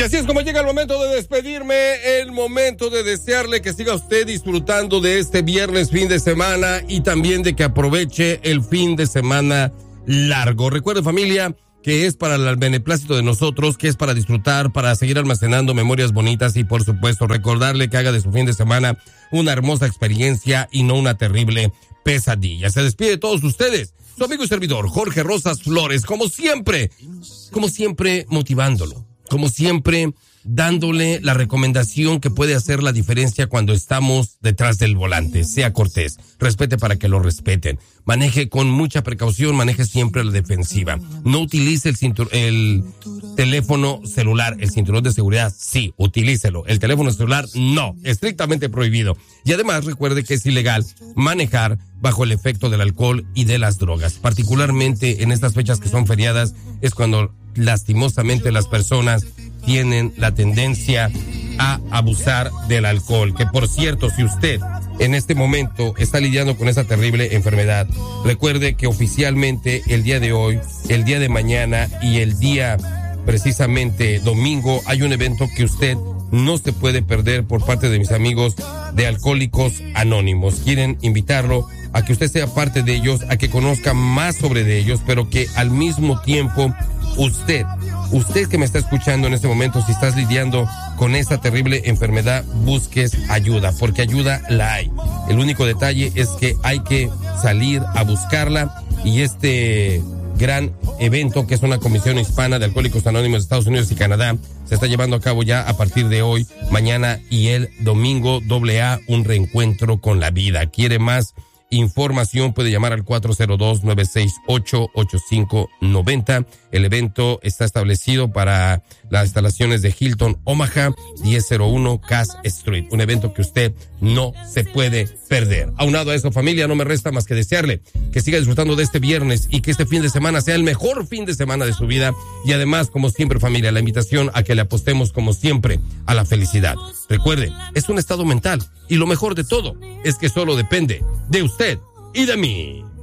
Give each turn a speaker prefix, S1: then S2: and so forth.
S1: así es como llega el momento de despedirme, el momento de desearle que siga usted disfrutando de este viernes, fin de semana, y también de que aproveche el fin de semana largo. Recuerde, familia, que es para el beneplácito de nosotros, que es para disfrutar, para seguir almacenando memorias bonitas y, por supuesto, recordarle que haga de su fin de semana una hermosa experiencia y no una terrible pesadilla. Se despide de todos ustedes su amigo y servidor, Jorge Rosas Flores, como siempre motivándolo, como siempre dándole la recomendación que puede hacer la diferencia cuando estamos detrás del volante. Sea cortés, respete para que lo respeten, maneje con mucha precaución, maneje siempre a la defensiva, no utilice el teléfono celular, el cinturón de seguridad sí, utilícelo, el teléfono celular no, estrictamente prohibido. Y además recuerde que es ilegal manejar bajo el efecto del alcohol y de las drogas, particularmente en estas fechas que son feriadas, es cuando lastimosamente las personas tienen la tendencia a abusar del alcohol. Que, por cierto, si usted en este momento está lidiando con esa terrible enfermedad, recuerde que oficialmente el día de hoy, el día de mañana y el día precisamente domingo hay un evento que usted no se puede perder por parte de mis amigos de Alcohólicos Anónimos. Quieren invitarlo a que usted sea parte de ellos, a que conozca más sobre de ellos, pero que al mismo tiempo usted que me está escuchando en este momento, si estás lidiando con esta terrible enfermedad, busques ayuda, porque ayuda la hay. El único detalle es que hay que salir a buscarla, y este gran evento, que es una comisión hispana de Alcohólicos Anónimos de Estados Unidos y Canadá, se está llevando a cabo ya a partir de hoy, mañana y el domingo. AA, un reencuentro con la vida. ¿Quiere más información? Puede llamar al 402-968-8590. El evento está establecido para las instalaciones de Hilton Omaha, 1001 Cass Street. Un evento que usted no se puede perder. Aunado a eso, familia, no me resta más que desearle que siga disfrutando de este viernes y que este fin de semana sea el mejor fin de semana de su vida. Y además, como siempre, familia, la invitación a que le apostemos, como siempre, a la felicidad. Recuerde, es un estado mental, y lo mejor de todo es que solo depende de usted y de mí.